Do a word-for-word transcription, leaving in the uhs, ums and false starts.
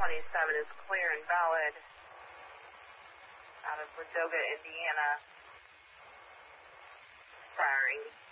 twenty-seven is clear and valid out of Ladoga, Indiana, firing